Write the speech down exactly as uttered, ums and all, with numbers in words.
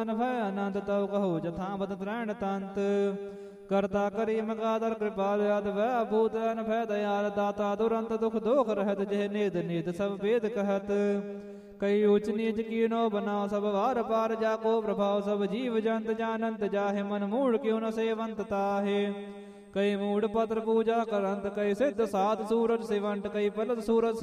ਭੈ ਅਨੰਤ ਤਉ ਕਹੋ ਜਥਾ ਬਦ ਤ੍ਰੈਣ ਤੰਤ ਕਰਤਾ ਕਰੀ ਮਗਾਦਰ ਕਿਰਪਾਲ ਆਦ ਵੈ ਭੂਤ ਅਨ ਭੈ ਦਇਆਲ ਦਾਤਾ ਦੁਰੰਤ ਦੁਖ ਦੋਖ ਰਹਿਤ ਜਿਹ ਨੇਦ ਨੀਤ ਸਭ ਵੇਦ ਕਹਤ ਕਈ ਊਚ ਨੀਚ ਕੀਨੋ ਬਨਾਓ ਸਭ ਵਾਰ ਪਾਰ ਜਾ ਕੋ ਪ੍ਰਭਾਵ ਸਭ ਜੀਵ ਜੰਤ ਜਾਨੰਤ ਜਾਹੇ ਮਨ ਮੂੜ ਕਿਉ ਨ ਸੇਵੰਤ ਤਾਹੇ ਕਈ ਮੂੜ ਪਤਰ ਪੂਜਾ ਕਰੰਤ ਕਈ ਸਿੱਧ ਸਾਧ ਸੂਰਜ ਸਿਵੰਟ ਕਈ ਪਲਤ ਸੂਰਜ